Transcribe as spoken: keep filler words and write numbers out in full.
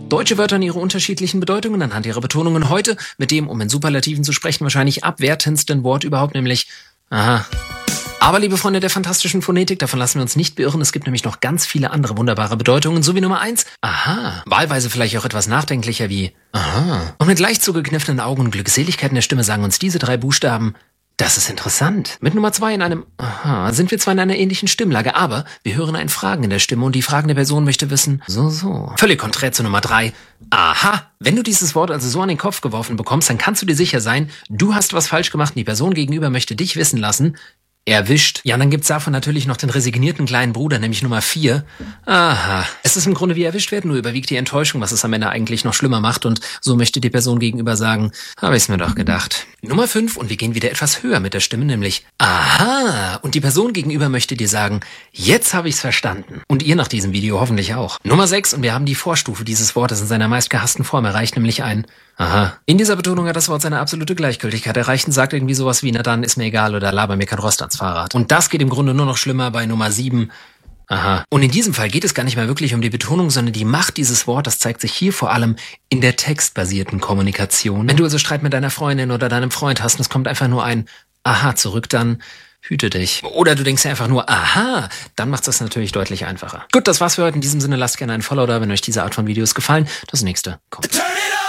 Deutsche Wörter in ihre unterschiedlichen Bedeutungen anhand ihrer Betonungen heute mit dem, um in Superlativen zu sprechen, wahrscheinlich abwertendsten Wort überhaupt, nämlich aha. Aber liebe Freunde der fantastischen Phonetik, davon lassen wir uns nicht beirren. Es gibt nämlich noch ganz viele andere wunderbare Bedeutungen, so wie Nummer eins, aha. Wahlweise vielleicht auch etwas nachdenklicher wie aha. Und mit leicht zugekniffenen Augen und Glückseligkeit in der Stimme sagen uns diese drei Buchstaben, das ist interessant. Mit Nummer zwei in einem aha sind wir zwar in einer ähnlichen Stimmlage, aber wir hören ein Fragen in der Stimme und die fragende Person möchte wissen, so, so. Völlig konträr zu Nummer drei, aha. Wenn du dieses Wort also so an den Kopf geworfen bekommst, dann kannst du dir sicher sein, du hast was falsch gemacht und die Person gegenüber möchte dich wissen lassen, erwischt. Ja, und dann gibt's davon natürlich noch den resignierten kleinen Bruder, nämlich Nummer vier. Aha. Es ist im Grunde wie erwischt werden, nur überwiegt die Enttäuschung, was es am Ende eigentlich noch schlimmer macht und so möchte die Person gegenüber sagen, habe ich's mir doch gedacht. Nummer fünf und wir gehen wieder etwas höher mit der Stimme, nämlich aha. Und die Person gegenüber möchte dir sagen, jetzt habe ich's verstanden. Und ihr nach diesem Video hoffentlich auch. Nummer sechs und wir haben die Vorstufe dieses Wortes in seiner meistgehassten Form erreicht, nämlich ein aha. In dieser Betonung hat das Wort seine absolute Gleichgültigkeit erreicht und sagt irgendwie sowas wie, na dann, ist mir egal oder laber mir kein Rost ans Fahrrad. Und das geht im Grunde nur noch schlimmer bei Nummer sieben. Aha. Und in diesem Fall geht es gar nicht mehr wirklich um die Betonung, sondern die Macht dieses Wortes zeigt sich hier vor allem in der textbasierten Kommunikation. Wenn du also Streit mit deiner Freundin oder deinem Freund hast und es kommt einfach nur ein aha zurück, dann hüte dich. Oder du denkst einfach nur, aha, dann macht das natürlich deutlich einfacher. Gut, das war's für heute. In diesem Sinne lasst gerne einen Follow da, wenn euch diese Art von Videos gefallen. Das nächste kommt.